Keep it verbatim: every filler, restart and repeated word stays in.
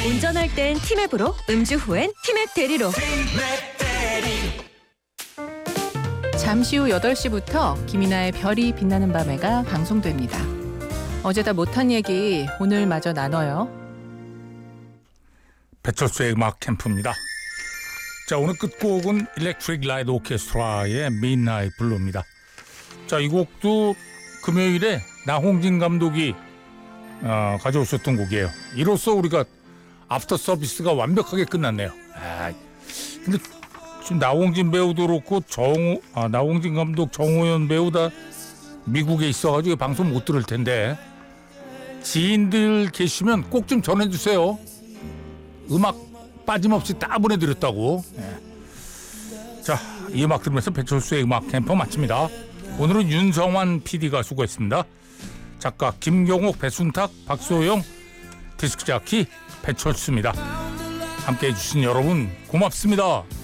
운전할 땐 티맵으로, 음주 후엔 티맵 대리로. 잠시 후 여덟 시부터 김이나의 별이 빛나는 밤에가 방송됩니다. 어제 다 못한 얘기 오늘 마저 나눠요. 배철수의 음악 캠프입니다. 자, 오늘 끝곡은 일렉트릭 라이트 오케스트라의 Midnight Blue입니다. 자, 이 곡도 금요일에 나홍진 감독이 어, 가져오셨던 곡이에요. 이로써 우리가 애프터 서비스가 완벽하게 끝났네요. 아, 근데 지금 나홍진 배우도 그렇고 정호, 아, 나홍진 감독, 정호연 배우 다 미국에 있어가지고 방송 못 들을 텐데 지인들 계시면 꼭 좀 전해주세요. 음악 빠짐없이 다 보내드렸다고. 네. 자, 이 음악 들으면서 배철수의 음악 캠프 마칩니다. 오늘은 윤성환 피디가 수고했습니다. 작가 김경옥, 배순탁, 박소영, 디스크자키 배철수입니다. 함께해 주신 여러분 고맙습니다.